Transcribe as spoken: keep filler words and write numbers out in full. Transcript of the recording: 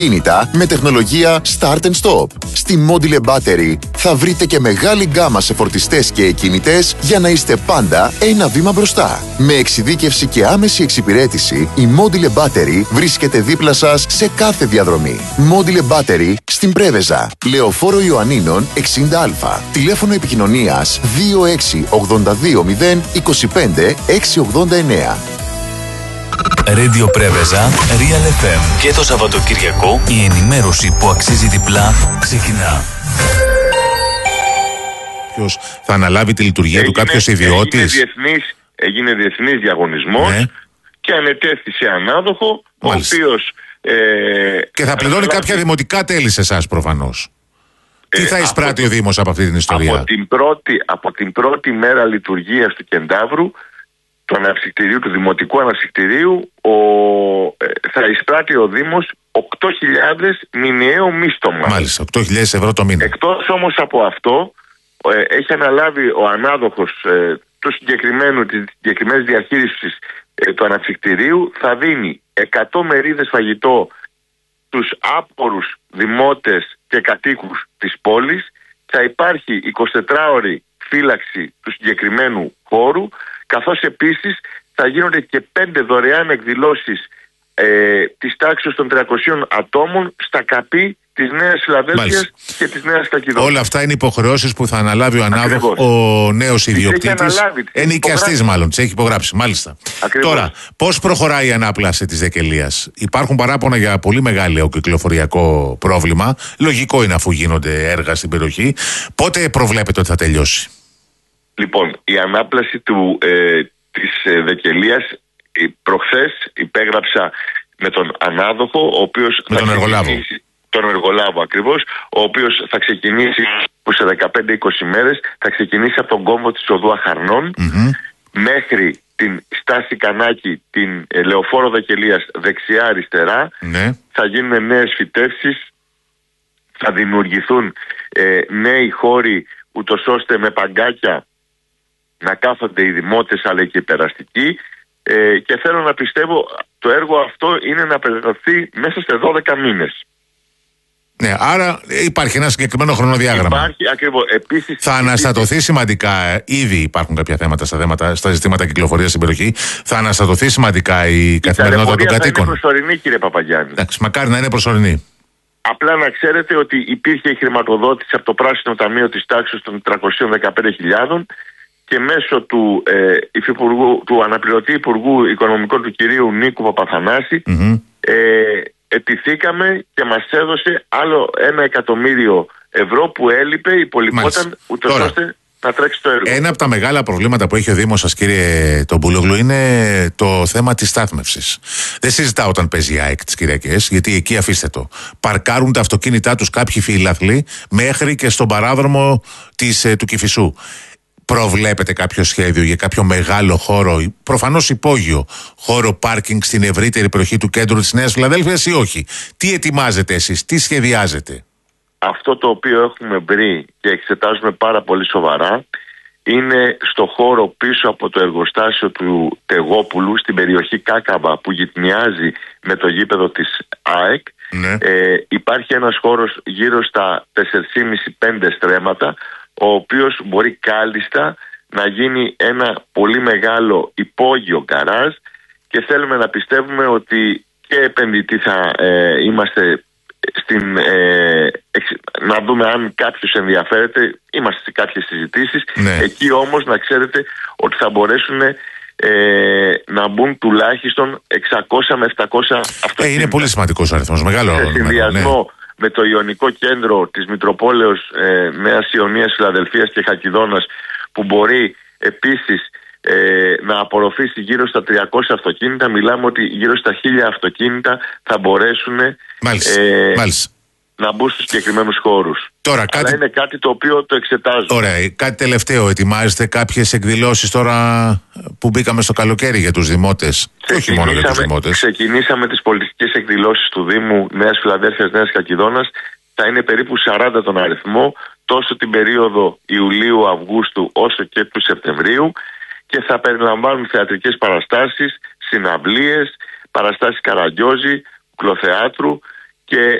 κίνητα με τεχνολογία Start and Stop. Στη Module Battery θα βρείτε και μεγάλη γκάμα σε φορτιστές και εκκίνητες για να είστε πάντα ένα βήμα μπροστά. Με εξειδίκευση και άμεση εξυπηρέτηση, η Module Battery βρίσκεται δίπλα σας σε κάθε διαδρομή. Module Battery στην Πρέβεζα, Λεωφόρο Ιωαννίνων εξήντα α. Τηλέφωνο επικοινωνίας δύο έξι ογδόντα δύο μηδέν είκοσι πέντε εξακόσια ογδόντα εννέα. Radio Πρέβεζα, Real εφ εμ. Και το Σαββατοκύριακο η ενημέρωση που αξίζει διπλά ξεκινά. Ποιος θα αναλάβει τη λειτουργία έγινε, του, κάποιος ιδιώτης? Έγινε διεθνής, έγινε διεθνής διαγωνισμός, ναι, και ανετέθη σε ανάδοχο, μάλιστα, ο οποίος... Ε, και θα πληρώνει ε, κάποια δημοτικά τέλη σε εσάς προφανώς. Ε, Τι θα εισπράττει ο Δήμος από αυτή την ιστορία? Από την πρώτη, από την πρώτη μέρα λειτουργίας του Κεντάβρου, του αναψυκτηρίου, του Δημοτικού Αναψυκτηρίου, ο, ε, θα εισπράττει ο Δήμος οκτώ χιλιάδες μηνιαίο μίστομα. Μάλιστα, οκτώ χιλιάδες ευρώ το μήνα. Εκτός όμως από αυτό, ε, έχει αναλάβει ο ανάδοχος ε, του συγκεκριμένου, της συγκεκριμένης διαχείρισης ε, του αναψυκτηρίου, θα δίνει εκατό μερίδες φαγητό στους άπορους δημότες και κατοίκους της πόλης, θα υπάρχει εικοσιτετράωρη φύλαξη του συγκεκριμένου χώρου, καθώς επίσης θα γίνονται και πέντε δωρεάν εκδηλώσεις ε, της τάξης των τριακοσίων ατόμων στα ΚΑΠΗ της Νέας Φιλαδέλφειας και της Νέας Χαλκιδόνας. Όλα αυτά είναι υποχρεώσεις που θα αναλάβει ο ανάδοχος, ο νέος ιδιοκτήτης, ενοικιαστής μάλλον, τις έχει υπογράψει, μάλιστα. Ακριβώς. Τώρα, πώς προχωράει η ανάπλαση της Δεκελίας? Υπάρχουν παράπονα για πολύ μεγάλο κυκλοφοριακό πρόβλημα. Λογικό είναι αφού γίνονται έργα στην περιοχή. Πότε προβλέπετε ότι θα τελειώσει? Λοιπόν, η ανάπλαση του, ε, της ε, Δεκελίας, ε, προχθές υπέγραψα με τον ανάδοχο, ο οποίος με θα τον εργολάβο. Τον εργολάβο ακριβώς, ο οποίος θα ξεκινήσει που σε δεκαπέντε είκοσι μέρες, θα ξεκινήσει από τον κόμβο της οδού Αχαρνών, mm-hmm, μέχρι την στάση Κανάκη, την ε, Λεωφόρο Δεκελίας δεξιά-αριστερά, mm-hmm, θα γίνουν νέες φυτεύσεις, θα δημιουργηθούν ε, νέοι χώροι, ούτως ώστε με παγκάκια να κάθονται οι δημότες αλλά και οι περαστικοί, ε, και θέλω να πιστεύω το έργο αυτό είναι να περιγραφεί μέσα σε δώδεκα μήνες. Ναι, άρα υπάρχει ένα συγκεκριμένο χρονοδιάγραμμα. Υπάρχει ακριβώς. Επίσης, θα αναστατωθεί σημαντικά, ήδη υπάρχουν κάποια θέματα στα, θέματα, στα ζητήματα κυκλοφορίας στην περιοχή, θα αναστατωθεί σημαντικά η, η καθημερινότητα των κατοίκων. Είναι προσωρινή, κύριε Παπαγιάννη. Εντάξει, μακάρι να είναι προσωρινή. Απλά να ξέρετε ότι υπήρχε η χρηματοδότηση από το Πράσινο Ταμείο της τάξης των τριακοσίων δεκαπέντε χιλιάδων και μέσω του, ε, υφυπουργού, του αναπληρωτή Υπουργού Οικονομικών του κυρίου Νίκου Παπαθανάση, mm-hmm, ε, ετηθήκαμε και μας έδωσε άλλο ένα εκατομμύριο ευρώ που έλειπε, υπολοιπόταν ούτως ώστε να τρέξει το έργο. Ένα από τα μεγάλα προβλήματα που έχει ο Δήμος σας, κύριε Τομπούλογλου, είναι το θέμα της στάθμευσης. Δεν συζητάω όταν παίζει η ΑΕΚ τις Κυριακές, γιατί εκεί, αφήστε το, παρκάρουν τα αυτοκίνητά τους κάποιοι φιλάθλοι μέχρι και στον παράδρομο της, του Κηφισού. Προβλέπετε κάποιο σχέδιο για κάποιο μεγάλο χώρο, προφανώς υπόγειο χώρο πάρκινγκ στην ευρύτερη περιοχή του κέντρου της Νέας Φιλαδέλφειας ή όχι? Τι ετοιμάζετε εσείς, τι σχεδιάζετε? Αυτό το οποίο έχουμε βρει και εξετάζουμε πάρα πολύ σοβαρά είναι στο χώρο πίσω από το εργοστάσιο του Τεγόπουλου, στην περιοχή Κάκαβα που γυτνιάζει με το γήπεδο της ΑΕΚ. Ναι. Ε, υπάρχει ένας χώρος γύρω στα τέσσερα και μισό με πέντε στρέμματα, ο οποίος μπορεί κάλλιστα να γίνει ένα πολύ μεγάλο υπόγειο γκαράζ, και θέλουμε να πιστεύουμε ότι και επενδυτή θα ε, είμαστε στην, ε, εξ, να δούμε αν κάποιος ενδιαφέρεται, είμαστε σε κάποιες συζητήσεις, ναι. Εκεί όμως να ξέρετε ότι θα μπορέσουν ε, να μπουν τουλάχιστον εξακόσια με επτακόσια αυτοκίνητα. Ε, είναι πολύ σημαντικός ο αριθμός, μεγάλο. Σε συνδυασμό, ναι, με το Ιωνικό Κέντρο της Μητροπόλεως ε, Νέας Ιωνίας Φιλαδελφίας και Χαλκιδόνας, που μπορεί επίσης ε, να απορροφήσει γύρω στα τριακόσια αυτοκίνητα. Μιλάμε ότι γύρω στα χίλια αυτοκίνητα θα μπορέσουν μάλιστα, ε, μάλιστα. να μπουν στους συγκεκριμένους χώρους. Τώρα, Αλλά κάτι... είναι κάτι το οποίο το εξετάζουμε. Ωραία, κάτι τελευταίο. Ετοιμάζετε κάποιες εκδηλώσεις τώρα που μπήκαμε στο καλοκαίρι για τους δημότες? Και όχι μόνο για τους δημότες. Ξεκινήσαμε τις πολιτικές εκδηλώσεις του Δήμου Νέας Φιλαδέλφειας, Νέας Χαλκιδόνας. Θα είναι περίπου σαράντα τον αριθμό, τόσο την περίοδο Ιουλίου-Αυγούστου όσο και του Σεπτεμβρίου, και θα περιλαμβάνουν θεατρικές παραστάσεις, συναυλίες, παραστάσεις Καραγκιόζη, κουκλοθεάτρου Και